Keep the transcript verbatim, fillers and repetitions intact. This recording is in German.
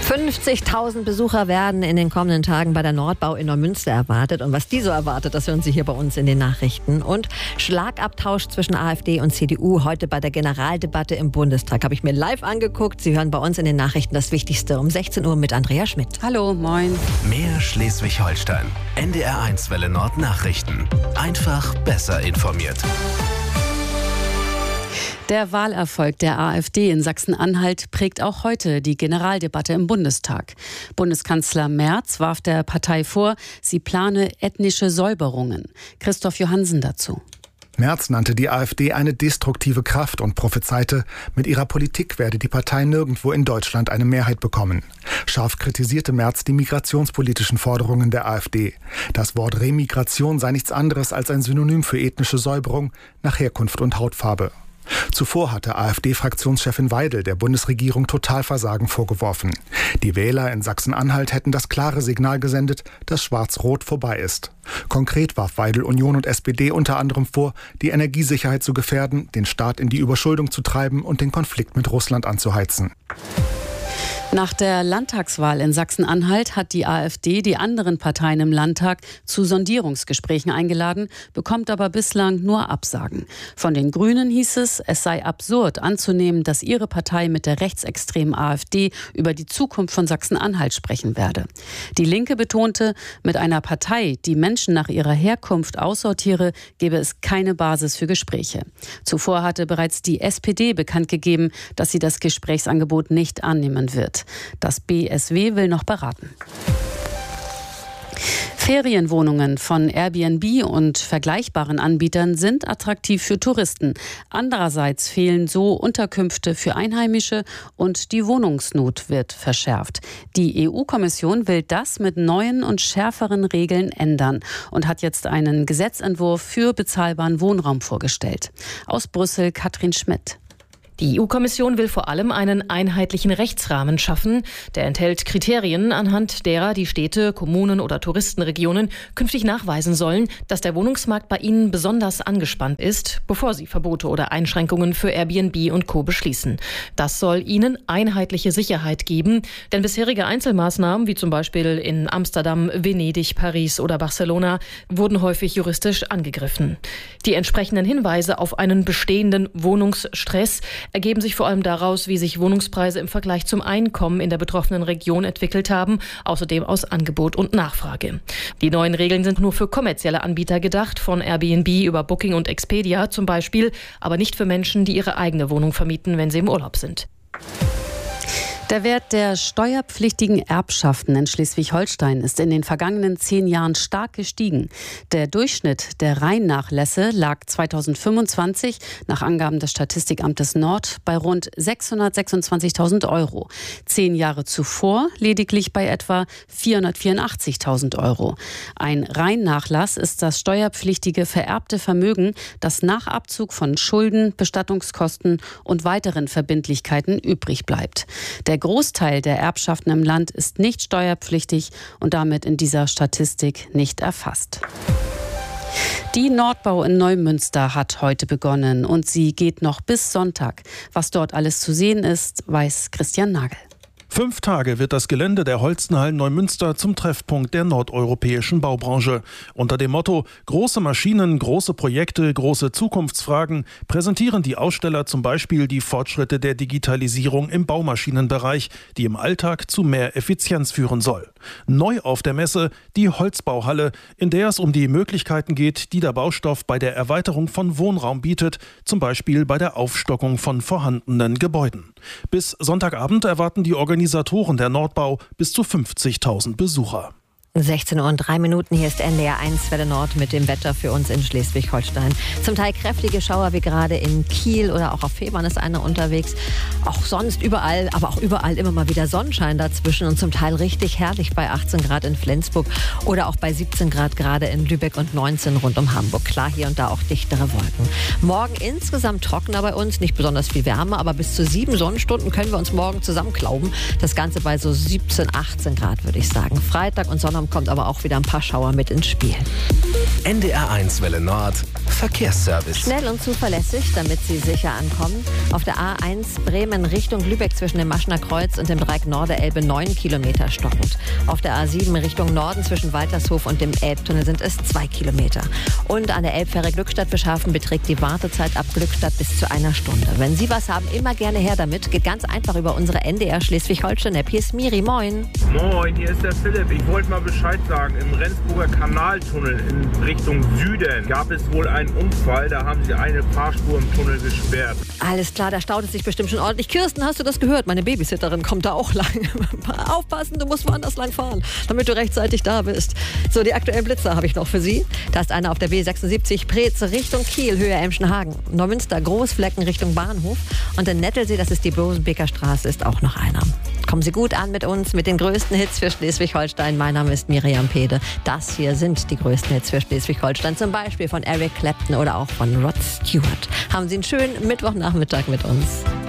fünfzigtausend Besucher werden in den kommenden Tagen bei der Nordbau in Neumünster erwartet. Und was die so erwartet, das hören Sie hier bei uns in den Nachrichten. Und Schlagabtausch zwischen AfD und C D U heute bei der Generaldebatte im Bundestag. Habe ich mir live angeguckt. Sie hören bei uns in den Nachrichten das Wichtigste um sechzehn Uhr mit Andrea Schmidt. Hallo, moin. Mehr Schleswig-Holstein. N D R eins Welle Nord Nachrichten. Einfach besser informiert. Der Wahlerfolg der AfD in Sachsen-Anhalt prägt auch heute die Generaldebatte im Bundestag. Bundeskanzler Merz warf der Partei vor, sie plane ethnische Säuberungen. Christoph Johannsen dazu. Merz nannte die AfD eine destruktive Kraft und prophezeite, mit ihrer Politik werde die Partei nirgendwo in Deutschland eine Mehrheit bekommen. Scharf kritisierte Merz die migrationspolitischen Forderungen der AfD. Das Wort Remigration sei nichts anderes als ein Synonym für ethnische Säuberung nach Herkunft und Hautfarbe. Zuvor hatte AfD-Fraktionschefin Weidel der Bundesregierung Totalversagen vorgeworfen. Die Wähler in Sachsen-Anhalt hätten das klare Signal gesendet, dass Schwarz-Rot vorbei ist. Konkret warf Weidel Union und S P D unter anderem vor, die Energiesicherheit zu gefährden, den Staat in die Überschuldung zu treiben und den Konflikt mit Russland anzuheizen. Nach der Landtagswahl in Sachsen-Anhalt hat die AfD die anderen Parteien im Landtag zu Sondierungsgesprächen eingeladen, bekommt aber bislang nur Absagen. Von den Grünen hieß es, es sei absurd anzunehmen, dass ihre Partei mit der rechtsextremen AfD über die Zukunft von Sachsen-Anhalt sprechen werde. Die Linke betonte, mit einer Partei, die Menschen nach ihrer Herkunft aussortiere, gebe es keine Basis für Gespräche. Zuvor hatte bereits die S P D bekannt gegeben, dass sie das Gesprächsangebot nicht annehmen wird. Das B S W will noch beraten. Ferienwohnungen von Airbnb und vergleichbaren Anbietern sind attraktiv für Touristen. Andererseits fehlen so Unterkünfte für Einheimische und die Wohnungsnot wird verschärft. Die E U-Kommission will das mit neuen und schärferen Regeln ändern und hat jetzt einen Gesetzentwurf für bezahlbaren Wohnraum vorgestellt. Aus Brüssel Katrin Schmidt. Die E U-Kommission will vor allem einen einheitlichen Rechtsrahmen schaffen. Der enthält Kriterien, anhand derer die Städte, Kommunen oder Touristenregionen künftig nachweisen sollen, dass der Wohnungsmarkt bei ihnen besonders angespannt ist, bevor sie Verbote oder Einschränkungen für Airbnb und Co. beschließen. Das soll ihnen einheitliche Sicherheit geben, denn bisherige Einzelmaßnahmen, wie zum Beispiel in Amsterdam, Venedig, Paris oder Barcelona, wurden häufig juristisch angegriffen. Die entsprechenden Hinweise auf einen bestehenden Wohnungsstress ergeben sich vor allem daraus, wie sich Wohnungspreise im Vergleich zum Einkommen in der betroffenen Region entwickelt haben, außerdem aus Angebot und Nachfrage. Die neuen Regeln sind nur für kommerzielle Anbieter gedacht, von Airbnb über Booking und Expedia zum Beispiel, aber nicht für Menschen, die ihre eigene Wohnung vermieten, wenn sie im Urlaub sind. Der Wert der steuerpflichtigen Erbschaften in Schleswig-Holstein ist in den vergangenen zehn Jahren stark gestiegen. Der Durchschnitt der Reinnachlässe lag zweitausendfünfundzwanzig nach Angaben des Statistikamtes Nord bei rund sechshundertsechsundzwanzigtausend Euro. Zehn Jahre zuvor lediglich bei etwa vierhundertvierundachtzigtausend Euro. Ein Reinnachlass ist das steuerpflichtige vererbte Vermögen, das nach Abzug von Schulden, Bestattungskosten und weiteren Verbindlichkeiten übrig bleibt. Der Großteil der Erbschaften im Land ist nicht steuerpflichtig und damit in dieser Statistik nicht erfasst. Die Nordbau in Neumünster hat heute begonnen und sie geht noch bis Sonntag. Was dort alles zu sehen ist, weiß Christian Nagel. Fünf Tage wird das Gelände der Holstenhallen Neumünster zum Treffpunkt der nordeuropäischen Baubranche. Unter dem Motto »Große Maschinen, große Projekte, große Zukunftsfragen« präsentieren die Aussteller zum Beispiel die Fortschritte der Digitalisierung im Baumaschinenbereich, die im Alltag zu mehr Effizienz führen soll. Neu auf der Messe die Holzbauhalle, in der es um die Möglichkeiten geht, die der Baustoff bei der Erweiterung von Wohnraum bietet, zum Beispiel bei der Aufstockung von vorhandenen Gebäuden. Bis Sonntagabend erwarten die Organisatoren Organisatoren der Nordbau bis zu fünfzigtausend Besucher. sechzehn Uhr und drei Minuten, hier ist N D R eins Welle Nord mit dem Wetter für uns in Schleswig-Holstein. Zum Teil kräftige Schauer wie gerade in Kiel oder auch auf Fehmarn ist einer unterwegs. Auch sonst überall, aber auch überall immer mal wieder Sonnenschein dazwischen und zum Teil richtig herrlich bei achtzehn Grad in Flensburg oder auch bei siebzehn Grad gerade in Lübeck und neunzehn rund um Hamburg. Klar, hier und da auch dichtere Wolken. Morgen insgesamt trockener bei uns, nicht besonders viel Wärme, aber bis zu sieben Sonnenstunden können wir uns morgen zusammenklauben. Das Ganze bei so siebzehn, achtzehn Grad würde ich sagen. Freitag und Sonntag kommt aber auch wieder ein paar Schauer mit ins Spiel. N D R eins Welle Nord Verkehrsservice. Schnell und zuverlässig, damit Sie sicher ankommen. Auf der A eins Bremen Richtung Lübeck zwischen dem Maschner Kreuz und dem Dreieck Norderelbe neun Kilometer stockend. Auf der A sieben Richtung Norden zwischen Waltershof und dem Elbtunnel sind es zwei Kilometer. Und an der Elbfähre Glückstadt Beschafen beträgt die Wartezeit ab Glückstadt bis zu einer Stunde. Wenn Sie was haben, immer gerne her damit. Geht ganz einfach über unsere N D R Schleswig-Holstein-App. Hier ist Miri, moin. Moin, hier ist der Philipp. Ich wollte mal Bescheid sagen. Im Rendsburger Kanaltunnel in Richtung Süden gab es wohl einen Unfall. Da haben sie eine Fahrspur im Tunnel gesperrt. Alles klar, da staut es sich bestimmt schon ordentlich. Kirsten, hast du das gehört? Meine Babysitterin kommt da auch lang. Aufpassen, du musst woanders lang fahren, damit du rechtzeitig da bist. So, die aktuellen Blitzer habe ich noch für Sie. Da ist einer auf der B sechsundsiebzig Preetz Richtung Kiel, Höhe Emschenhagen. Neumünster, Großflecken Richtung Bahnhof. Und in Nettelsee, das ist die Bosenbeker Straße, ist auch noch einer. Kommen Sie gut an mit uns, mit den größten Hits für Schleswig-Holstein. Mein Name ist Miriam Pede. Das hier sind die größten Hits für Schleswig-Holstein. Zum Beispiel von Eric Clapton oder auch von Rod Stewart. Haben Sie einen schönen Mittwochnachmittag mit uns.